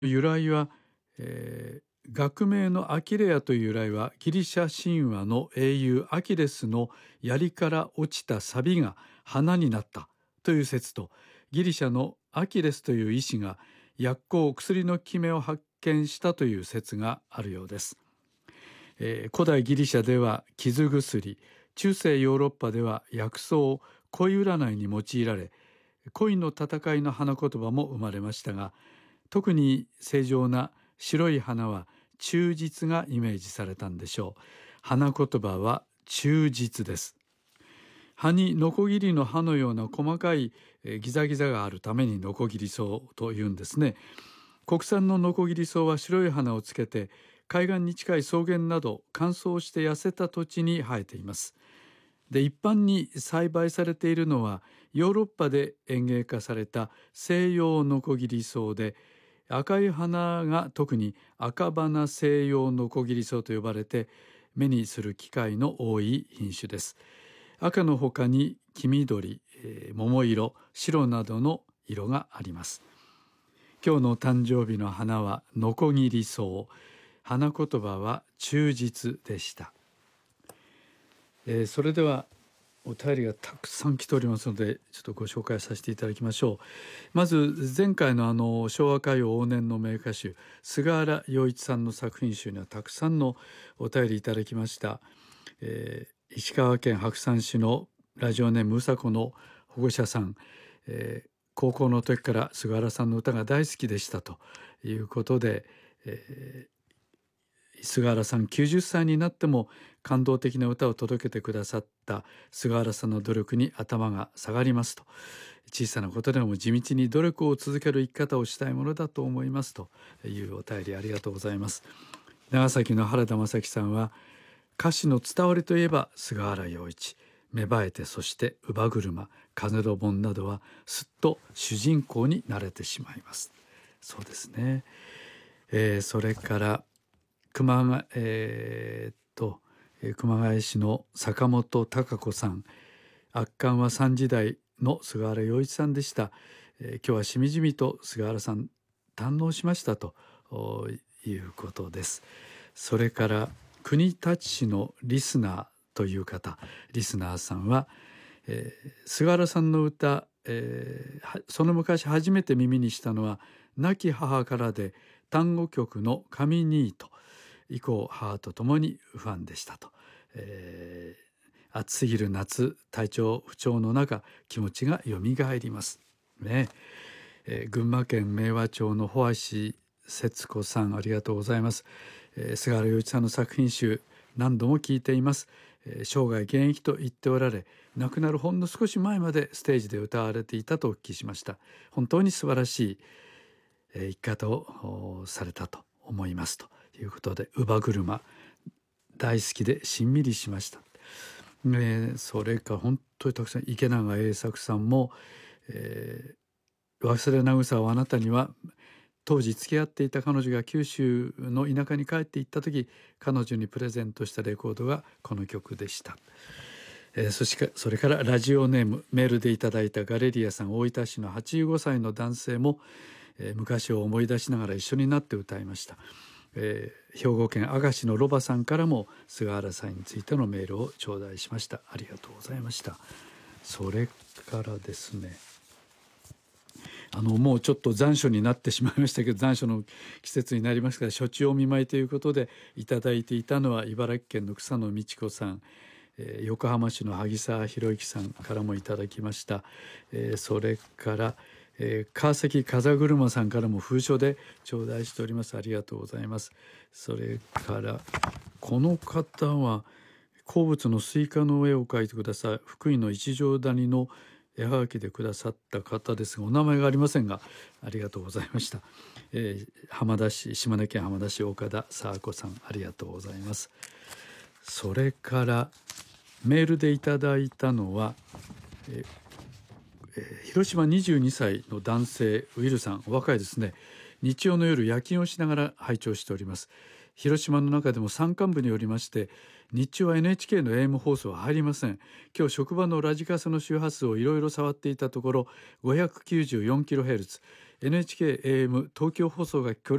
由来は、学名のアキレアという由来はギリシャ神話の英雄アキレスの槍から落ちた錆が花になったという説と、ギリシャのアキレスという医師が薬効薬の効き目を発見したという説があるようです。古代ギリシャでは傷薬、中世ヨーロッパでは薬草、恋占いに用いられ、恋の戦いの花言葉も生まれましたが、特に正常な白い花は忠実がイメージされたんでしょう。花言葉は忠実です。葉にノコギリの刃のような細かいギザギザがあるためにノコギリ草というんですね。国産のノコギリ草は白い花をつけて、海岸に近い草原など乾燥して痩せた土地に生えています。で、一般に栽培されているのはヨーロッパで園芸化された西洋ノコギリ草で、赤い花が特に赤花西洋ノコギリ草と呼ばれて、目にする機会の多い品種です。赤の他に黄緑、桃色、白などの色があります。今日の誕生日の花はノコギリ草。花言葉は忠実でした。それではお便りがたくさん来ておりますので、ちょっとご紹介させていただきましょう。まず前回の昭和歌謡往年の名歌手菅原洋一さんの作品集にはたくさんのお便りいただきました。石川県白山市のラジオネームうさこの保護者さん、高校の時から菅原さんの歌が大好きでしたということで、菅原さん90歳になっても感動的な歌を届けてくださった菅原さんの努力に頭が下がりますと、小さなことでも地道に努力を続ける生き方をしたいものだと思いますというお便りありがとうございます。長崎の原田正樹さんは、歌詞の伝わりといえば菅原洋一、芽生えてそして乳母車、風の盆などはすっと主人公になれてしまいます。そうですね。それから熊谷市の坂本孝子さん、圧巻は3時代の菅原洋一さんでした。今日はしみじみと菅原さん堪能しましたということです。それから国立市のリスナーという方、リスナーさんは、菅原さんの歌、その昔初めて耳にしたのは亡き母からで、単語曲の神ニート以降母と共にファンでしたと。暑すぎる夏、体調不調の中気持ちがよみがえりますね。群馬県明和町の保橋節子さん、ありがとうございます。菅原洋一さんの作品集何度も聞いています。生涯現役と言っておられ、亡くなるほんの少し前までステージで歌われていたとお聞きしました。本当に素晴らしい生き方をされたと思いますということで、乳母車大好きでしんみりしました。それから本当にたくさん、池永栄作さんも、忘れ慰をあなたには、当時付き合っていた彼女が九州の田舎に帰って行った時、彼女にプレゼントしたレコードがこの曲でした。それからラジオネーム、メールでいただいたガレリアさん、大分市の85歳の男性も、昔を思い出しながら一緒になって歌いました。兵庫県明石のロバさんからも菅原さんについてのメールを頂戴しました。ありがとうございました。それからですね、もうちょっと残暑になってしまいましたけど、残暑の季節になりますから、暑地お見舞いということでいただいていたのは茨城県の草野美智子さん、横浜市の萩沢博之さんからもいただきました。それから川崎風車さんからも封書で頂戴しております。ありがとうございます。それからこの方は好物のスイカの絵を描いてください、福井の一条谷の絵はがきでくださった方ですが、お名前がありませんが、ありがとうございました。島根県浜田市岡田佐和子さん、ありがとうございます。それからメールでいただいたのは、広島22歳の男性ウィルさん、お若いですね。日曜の夜夜勤をしながら拝聴しております。広島の中でも山間部におりまして、日中は NHK の AM 放送は入りません。今日職場のラジカセの周波数をいろいろ触っていたところ、594kHz、NHK AM 東京放送が聞こえる